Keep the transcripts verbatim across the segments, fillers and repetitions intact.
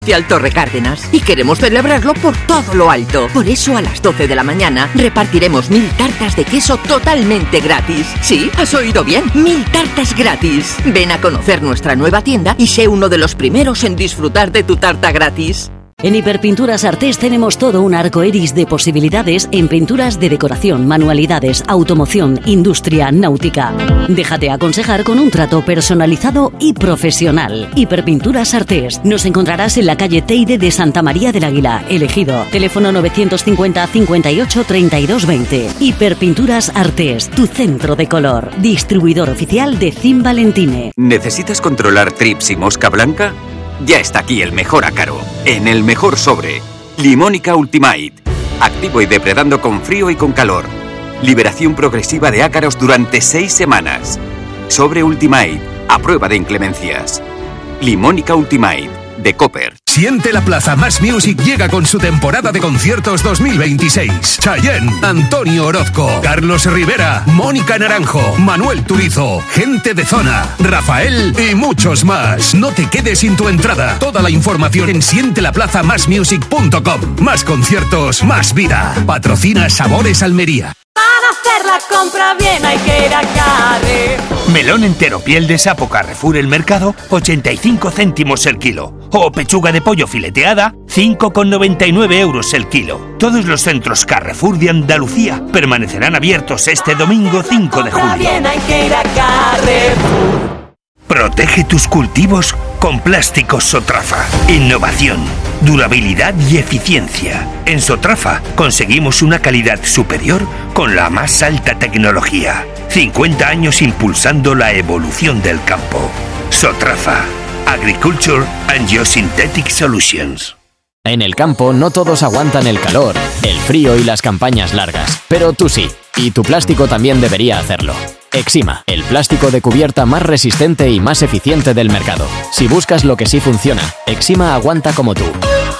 Torre Cárdenas y queremos celebrarlo por todo lo alto. Por eso a las doce de la mañana repartiremos mil tartas de queso totalmente gratis. Sí, has oído bien, mil tartas gratis. Ven a conocer nuestra nueva tienda y sé uno de los primeros en disfrutar de tu tarta gratis. En Hiperpinturas Artés tenemos todo un arco iris de posibilidades en pinturas de decoración, manualidades, automoción, industria, náutica. Déjate aconsejar con un trato personalizado y profesional. Hiperpinturas Artés. Nos encontrarás en la calle Teide de Santa María del Águila, El Ejido. Teléfono novecientos cincuenta, cincuenta y ocho, treinta y dos veinte. Hiperpinturas Artés, tu centro de color. Distribuidor oficial de Cim Valentine. ¿Necesitas controlar trips y mosca blanca? Ya está aquí el mejor ácaro, en el mejor sobre. Limónica Ultimate. Activo y depredando con frío y con calor. Liberación progresiva de ácaros durante seis semanas. Sobre Ultimate, a prueba de inclemencias. Limónica Ultimate, de Copper. Siente la Plaza Más Music llega con su temporada de conciertos dos mil veintiséis. Chayanne, Antonio Orozco, Carlos Rivera, Mónica Naranjo, Manuel Turizo, Gente de Zona, Rafael y muchos más. No te quedes sin tu entrada. Toda la información en siente la plaza más music punto com. Más conciertos, más vida. Patrocina Sabores Almería. Para hacer la compra bien hay que ir a Carrefour. Melón entero piel de sapo Carrefour El Mercado, ochenta y cinco céntimos el kilo. O pechuga de pollo fileteada, cinco con noventa y nueve euros el kilo. Todos los centros Carrefour de Andalucía permanecerán abiertos este domingo cinco de julio. Bien hay que ir a Carrefour. Protege tus cultivos con plásticos Sotrafa. Innovación, durabilidad y eficiencia. En Sotrafa conseguimos una calidad superior con la más alta tecnología. cincuenta años impulsando la evolución del campo. Sotrafa. Agriculture and Geosynthetic Solutions. En el campo no todos aguantan el calor, el frío y las campañas largas, pero tú sí, y tu plástico también debería hacerlo. Exima, el plástico de cubierta más resistente y más eficiente del mercado. Si buscas lo que sí funciona, Exima aguanta como tú.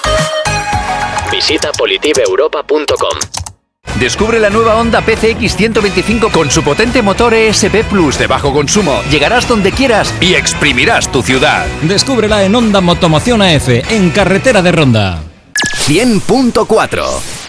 Visita politive europa punto com. Descubre la nueva Honda P C X ciento veinticinco con su potente motor E S P Plus de bajo consumo. Llegarás donde quieras y exprimirás tu ciudad. Descúbrela en Honda Motomoción A F, en Carretera de Ronda. cien punto cuatro